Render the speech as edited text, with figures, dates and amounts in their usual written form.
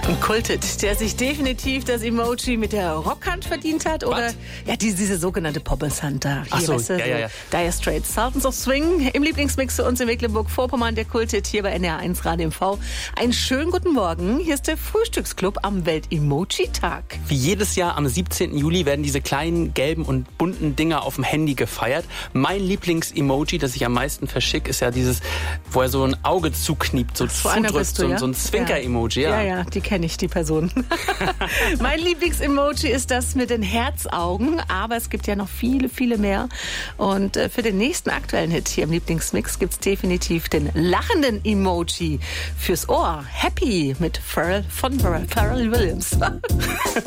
Ein Kulthit, der sich definitiv das Emoji mit der Rockhand verdient hat, oder ja, diese sogenannte Poppeshand da. Ach so, ja. Dire Straits, Sultans of Swing, im Lieblingsmix für uns in Mecklenburg-Vorpommern, der Kulthit hier bei NR1 Radio MV. Einen schönen guten Morgen, hier ist der Frühstücksclub am Welt-Emoji-Tag. Wie jedes Jahr am 17. Juli werden diese kleinen gelben und bunten Dinger auf dem Handy gefeiert. Mein Lieblings-Emoji, das ich am meisten verschicke, ist ja dieses, wo er so ein Auge zukniept, so zudrückt, so ein Zwinker-Emoji. Ja, die kenne ich, die Person. Mein Lieblings-Emoji ist das mit den Herzaugen, aber es gibt ja noch viele, viele mehr. Und für den nächsten aktuellen Hit hier im Lieblingsmix gibt es definitiv den lachenden Emoji fürs Ohr. Happy mit Pharrell Williams.